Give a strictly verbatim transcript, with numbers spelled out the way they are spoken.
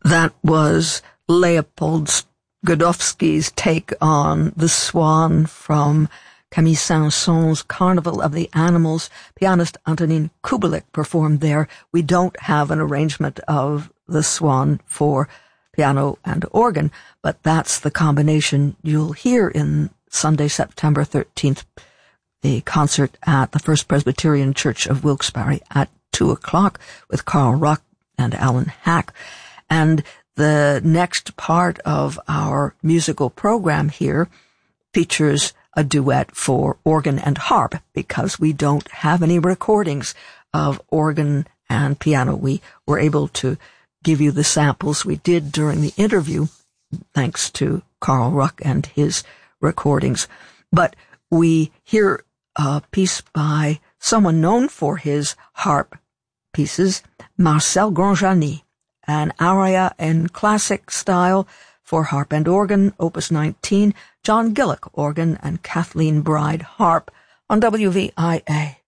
That was Leopold Godowski's take on The Swan from Camille Saint-Saëns' Carnival of the Animals. Pianist Antonín Kubelik performed there. We don't have an arrangement of The Swan for piano and organ, but that's the combination you'll hear in Sunday, September thirteenth, the concert at the First Presbyterian Church of Wilkes-Barre at two o'clock with Carl Ruck and Alan Hack. And the next part of our musical program here features a duet for organ and harp, because we don't have any recordings of organ and piano. We were able to give you the samples we did during the interview, thanks to Carl Ruck and his recordings. But we hear a piece by someone known for his harp pieces, Marcel Grandjani, an aria in classic style for harp and organ, Opus nineteen, John Gillick, organ, and Kathleen Bride, harp, on W V I A.